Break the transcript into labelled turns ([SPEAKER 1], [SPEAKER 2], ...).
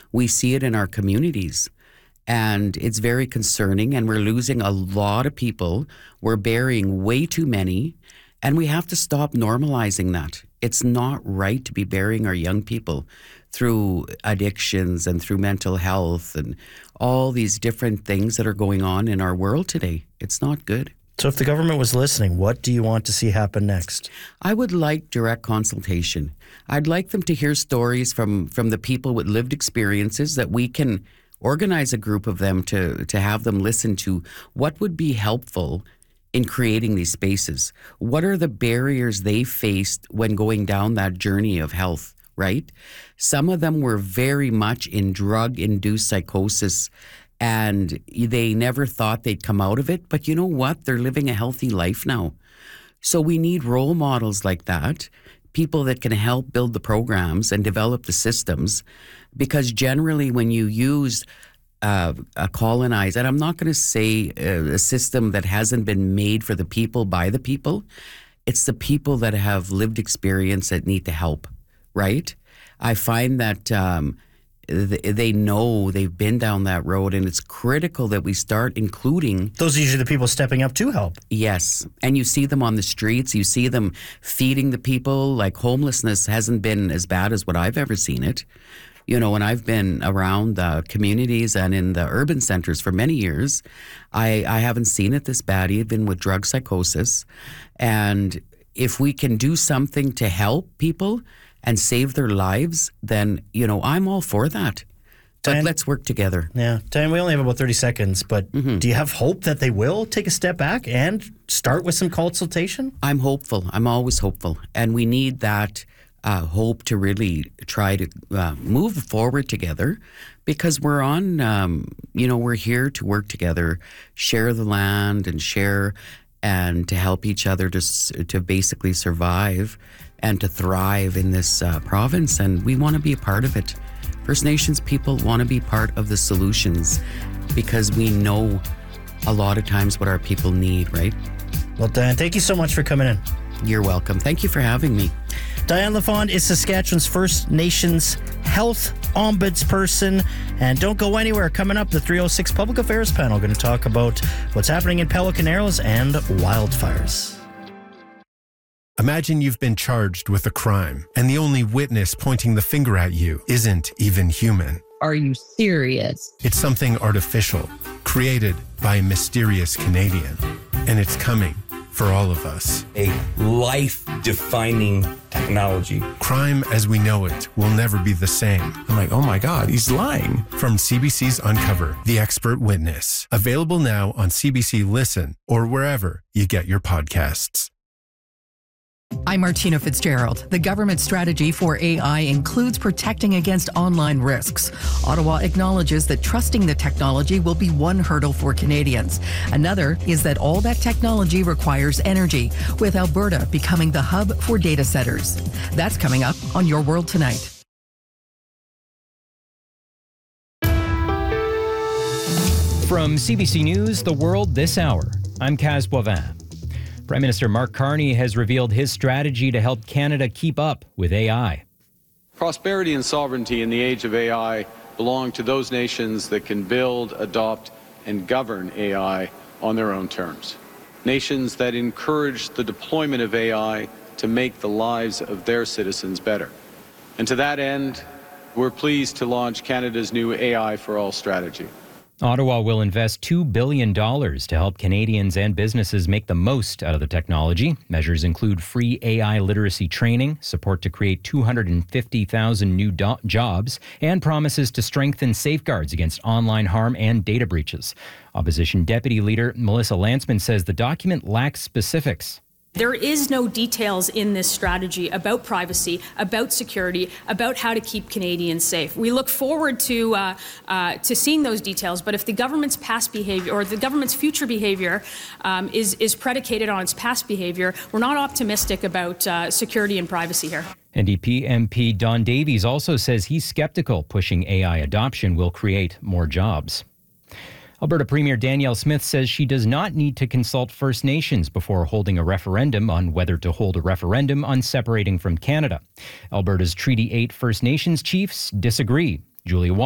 [SPEAKER 1] We see it in our communities. And it's very concerning, and we're losing a lot of people. We're burying way too many, and we have to stop normalizing that. It's not right to be burying our young people through addictions and through mental health and all these different things that are going on in our world today. It's not good.
[SPEAKER 2] So if the government was listening, what do you want to see happen next?
[SPEAKER 1] I would like direct consultation. I'd like them to hear stories from the people with lived experiences, that we can organize a group of them to have them listen to what would be helpful in creating these spaces. What are the barriers they faced when going down that journey of health, right? Some of them were very much in drug-induced psychosis, and they never thought they'd come out of it. But you know what? They're living a healthy life now. So we need role models like that, people that can help build the programs and develop the systems, because generally when you use a colonized, and I'm not going to say a system that hasn't been made for the people by the people, it's the people that have lived experience that need to help, right? I find that they know they've been down that road, and it's critical that we start including.
[SPEAKER 2] Those are usually the people stepping up to help.
[SPEAKER 1] Yes. And you see them on the streets. You see them feeding the people. Like, homelessness hasn't been as bad as what I've ever seen it. You know, when I've been around the communities and in the urban centers for many years, I haven't seen it this bad, even with drug psychosis. And if we can do something to help people and save their lives, then, you know, I'm all for that. But
[SPEAKER 2] Diane,
[SPEAKER 1] let's work together.
[SPEAKER 2] Yeah. Diane, we only have about 30 seconds, but do you have hope that they will take a step back and start with some consultation? I'm
[SPEAKER 1] hopeful. I'm always hopeful. And we need that hope to really try to move forward together, because we're on, we're here to work together, share the land and share, and to help each other to basically survive and to thrive in this province. And we want to be a part of it. First Nations people want to be part of the solutions, because we know a lot of times what our people need, right?
[SPEAKER 2] Well, Diane, thank you so much for coming in.
[SPEAKER 1] You're welcome. Thank you for having me.
[SPEAKER 2] Diane LaFond is Saskatchewan's First Nations Health Ombudsperson. And don't go anywhere. Coming up, the 306 Public Affairs panel going to talk about what's happening in Pelican Arrows and wildfires.
[SPEAKER 3] Imagine you've been charged with a crime, and the only witness pointing the finger at you isn't even human.
[SPEAKER 4] Are you serious?
[SPEAKER 3] It's something artificial, created by a mysterious Canadian. And it's coming for all of us.
[SPEAKER 5] A life-defining technology.
[SPEAKER 3] Crime as we know it will never be the same.
[SPEAKER 6] I'm like, oh my God, he's lying.
[SPEAKER 3] From CBC's Uncover, The Expert Witness. Available now on CBC Listen or wherever you get your podcasts.
[SPEAKER 7] I'm Martina Fitzgerald. The government strategy for AI includes protecting against online risks. Ottawa acknowledges that trusting the technology will be one hurdle for Canadians. Another is that all that technology requires energy, with Alberta becoming the hub for data centers. That's coming up on Your World Tonight.
[SPEAKER 8] From CBC News, The World This Hour, I'm Kaz Boivin. Prime Minister Mark Carney has revealed his strategy to help Canada keep up with AI.
[SPEAKER 9] Prosperity and sovereignty in the age of AI belong to those nations that can build, adopt, and govern AI on their own terms. Nations that encourage the deployment of AI to make the lives of their citizens better. And to that end, we're pleased to launch Canada's new AI for All strategy.
[SPEAKER 8] Ottawa will invest $2 billion to help Canadians and businesses make the most out of the technology. Measures include free AI literacy training, support to create 250,000 new jobs, and promises to strengthen safeguards against online harm and data breaches. Opposition Deputy Leader Melissa Lantsman says the document lacks specifics.
[SPEAKER 10] There is no details in this strategy about privacy, about security, about how to keep Canadians safe. We look forward to seeing those details, but if the government's past behavior or the government's future behavior is predicated on its past behavior, we're not optimistic about security and privacy here.
[SPEAKER 8] NDP MP Don Davies also says he's skeptical pushing AI adoption will create more jobs. Alberta Premier Danielle Smith says she does not need to consult First Nations before holding a referendum on whether to hold a referendum on separating from Canada. Alberta's Treaty 8 First Nations chiefs disagree. Julia